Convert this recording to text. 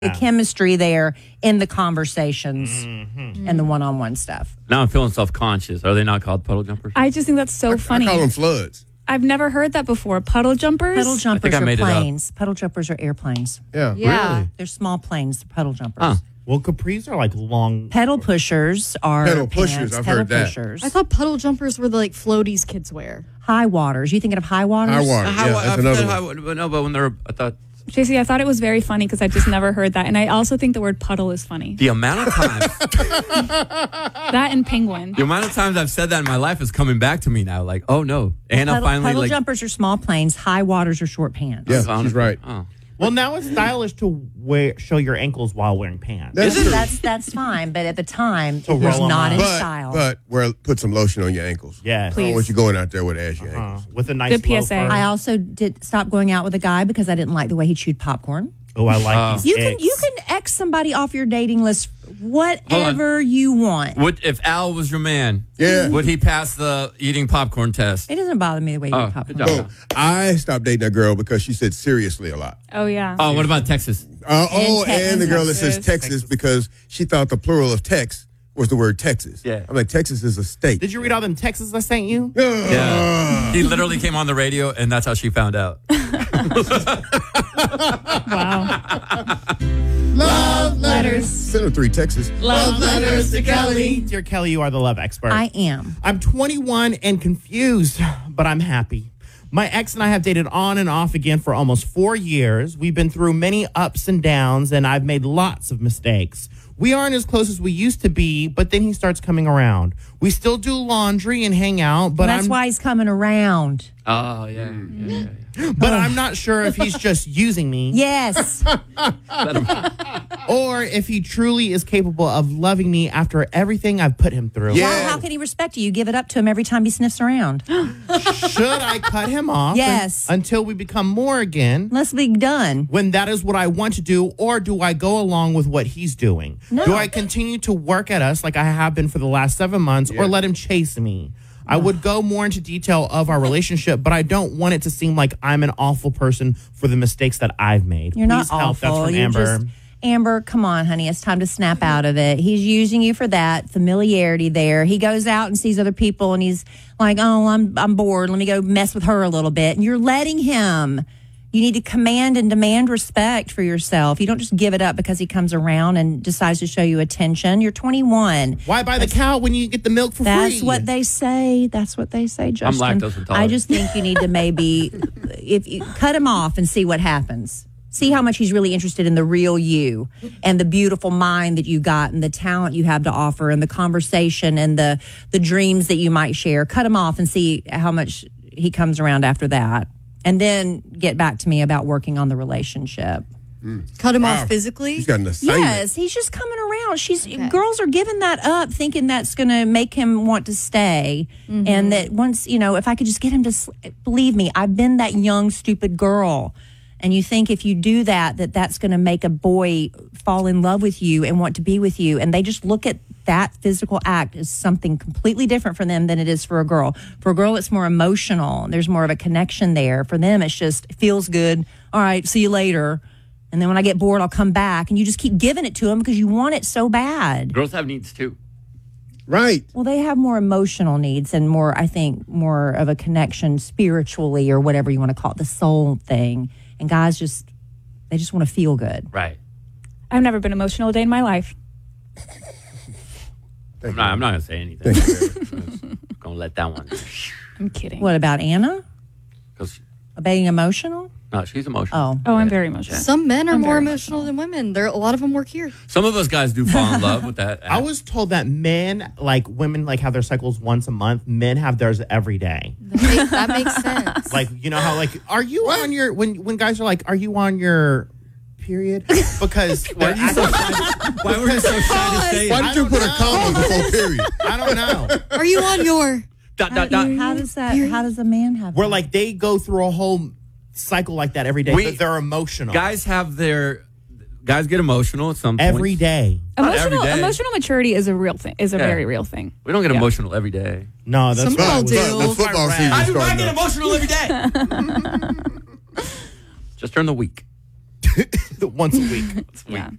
the chemistry there in the conversations and the one-on-one stuff. Now I'm feeling self-conscious. Are they not called puddle jumpers? I just think that's so funny. I call them floods. I've never heard that before. Puddle jumpers? Puddle jumpers are made it up. planes. Puddle jumpers are airplanes. Yeah. Yeah. They're small planes, they're puddle jumpers. Huh. Well, capris are like long. Pedal pushers are Pedal pushers, pants. I've Pedal heard that. pushers. I thought puddle jumpers were the like floaties kids wear. High waters. You thinking of high waters? High water. Yeah, that's another one. No, but when they're, I thought JC, I thought it was very funny because I just never heard that. And I also think the word puddle is funny. the amount of times, That and penguin. the amount of times I've said that in my life is coming back to me now. Like, oh no, Anna finally Puddle like. jumpers are small planes. High waters are short pants. Yeah, found she's it. right. Oh. Well, now it's stylish to show your ankles while wearing pants. That's true. That's fine, but at the time, So it was roll 'em not up. in style. But put some lotion on your ankles. Yes. I don't want you going out there with ashy Uh, ankles. with a nice Good PSA. loafer. I also did stop going out with a guy because I didn't like the way he chewed popcorn. Oh, I like these You can X. you can X somebody off your dating list whatever you want. Would if Al was your man? Yeah. Would he pass the eating popcorn test? It doesn't bother me the way you Oh, eat good popcorn. job. So I stopped dating that girl because she said seriously a lot. Oh, yeah. Oh, what about Texas? And the girl that says Texas. Texas because she thought the plural of Tex was the word Texas. Yeah. I'm like, Texas is a state. Did you read all them texts I sent you? Yeah. He literally came on the radio, and that's how she found out. Wow. Love letters. Send her 3 Texas. Love letters to Kelly. Dear Kelly, you are the love expert. I am. I'm 21 and confused, but I'm happy. My ex and I have dated on and off again for almost 4 years. We've been through many ups and downs, and I've made lots of mistakes. We aren't as close as we used to be, but then he starts coming around. We still do laundry and hang out, but That's I'm why he's coming around. Oh, yeah. but I'm not sure if he's just using me Yes. or if he truly is capable of loving me after everything I've put him through. Yeah. Well, how can he respect you? You give it up to him every time he sniffs around. Should I cut him off Yes. until we become more again? Let's be done. When that is what I want to do, or do I go along with what he's doing? No. Do I continue to work at us like I have been for the last 7 months, or let him chase me? I would go more into detail of our relationship, but I don't want it to seem like I'm an awful person for the mistakes that I've made. You're not Please help. awful. That's from You're Amber. just Amber, come on, honey. It's time to snap out of it. He's using you for that familiarity there. He goes out and sees other people and he's like, oh, I'm bored. Let me go mess with her a little bit. And you're letting him. You need to command and demand respect for yourself. You don't just give it up because he comes around and decides to show you attention. You're 21. Why buy the cow when you get the milk for That's free? what they say. That's what they say, Justin. lactose intolerant. I just think you need to maybe if you cut him off and see what happens. See how much he's really interested in the real you and the beautiful mind that you got and the talent you have to offer and the conversation and the dreams that you might share. Cut him off and see how much he comes around after that. And then get back to me about working on the relationship. Cut him off physically? He's got an assignment. Yes, he's just coming around. Girls are giving that up, thinking that's going to make him want to stay, and that once if I could just get him to believe me, I've been that young stupid girl, and you think if you do that that's going to make a boy fall in love with you and want to be with you, and they just look at that physical act as something completely different for them than it is for a girl. For a girl, it's more emotional. There's more of a connection there. For them, it's just it feels good. All right, see you later. And then when I get bored, I'll come back. And you just keep giving it to them because you want it so bad. Girls have needs too. Right. Well, they have more emotional needs and more, I think, more of a connection spiritually or whatever you want to call it, the soul thing. And guys they just want to feel good. Right. I've never been emotional a day in my life. I'm not going to say anything. I'm going to let that one. I'm kidding. What about Anna? Because Being emotional? no, she's emotional. Oh. Oh, I'm very emotional. Some men are I'm more very emotional than women. A lot of them work here. Some of us guys do fall in love with that. I was told that men, like women, like have their cycles once a month. Men have theirs every day. That makes sense. Like you know how like are you on your when guys are like are you on your period? Because Why were you so shy to say Why it? did you put a comma before period? I don't know. Are you on your? Dot, dot, dot. How does a man have Where that? like they go through a whole cycle like that every day. But they're emotional. Guys get emotional at some point. every day. Not every day. Emotional maturity is a real thing. Is a Yeah. very real thing. We don't get emotional every day. No, that's Some why people do. The football season I do not starting get up. emotional every day. Just during the week. once a week. Yeah.